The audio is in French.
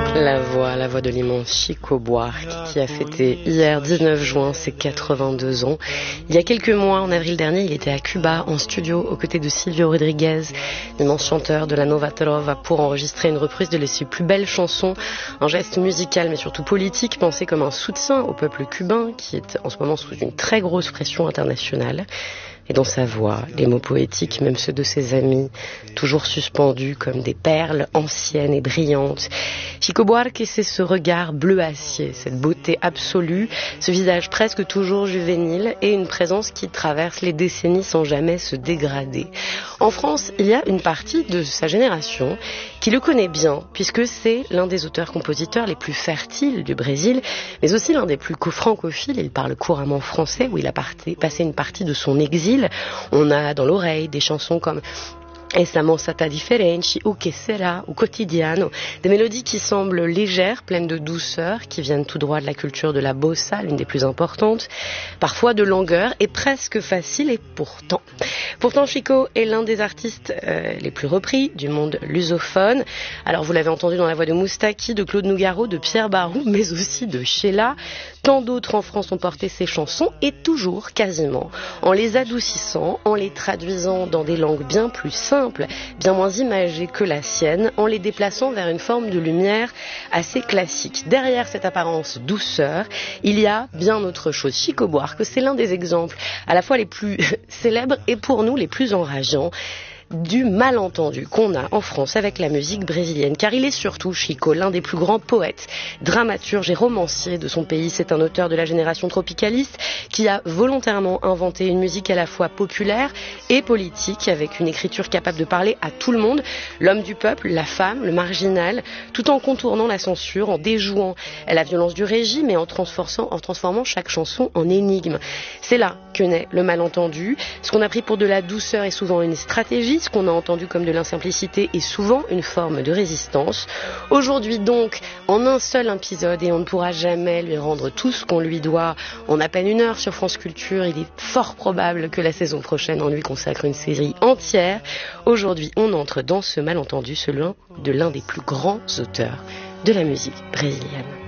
La voix de l'immense Chico Buarque qui a fêté hier 19 juin ses 82 ans. Il y a quelques mois, en avril dernier, il était à Cuba en studio aux côtés de Silvio Rodriguez, l'immense chanteur de la Nova Trova, pour enregistrer une reprise de ses plus belles chansons. Un geste musical mais surtout politique pensé comme un soutien au peuple cubain qui est en ce moment sous une très grosse pression internationale. Et dans sa voix, les mots poétiques, même ceux de ses amis, toujours suspendus comme des perles anciennes et brillantes. Chico Buarque, c'est ce regard bleu acier, cette beauté absolue, ce visage presque toujours juvénile et une présence qui traverse les décennies sans jamais se dégrader. En France, il y a une partie de sa génération qui le connaît bien, puisque c'est l'un des auteurs-compositeurs les plus fertiles du Brésil, mais aussi l'un des plus francophiles. Il parle couramment français, où il a passé une partie de son exil. On a dans l'oreille des chansons comme Essa moça tá diferente, O que será, ou Cotidiano, des mélodies qui semblent légères, pleines de douceur, qui viennent tout droit de la culture de la bossa, l'une des plus importantes, parfois de langueur et presque facile, et pourtant Chico est l'un des artistes les plus repris du monde lusophone. Alors vous l'avez entendu dans la voix de Moustaki, de Claude Nougaro, de Pierre Barou, mais aussi de Sheila. Tant d'autres en France ont porté ces chansons, et toujours, quasiment, en les adoucissant, en les traduisant dans des langues bien plus simples, bien moins imagées que la sienne, en les déplaçant vers une forme de lumière assez classique. Derrière cette apparence douceur, il y a bien autre chose. Chico Buarque, c'est l'un des exemples à la fois les plus célèbres et pour nous les plus enrageants du malentendu qu'on a en France avec la musique brésilienne, car il est surtout, Chico, l'un des plus grands poètes, dramaturges et romanciers de son pays. C'est un auteur de la génération tropicaliste qui a volontairement inventé une musique à la fois populaire et politique, avec une écriture capable de parler à tout le monde, l'homme du peuple, la femme, le marginal, tout en contournant la censure, en déjouant la violence du régime et en transformant chaque chanson en énigme. C'est là que naît le malentendu. Ce qu'on a pris pour de la douceur est souvent une stratégie, ce qu'on a entendu comme de l'insimplicité est souvent une forme de résistance. Aujourd'hui donc, en un seul épisode, et on ne pourra jamais lui rendre tout ce qu'on lui doit en à peine une heure sur France Culture, il est fort probable que la saison prochaine on lui consacre une série entière. Aujourd'hui, on entre dans ce malentendu, celui de l'un des plus grands auteurs de la musique brésilienne.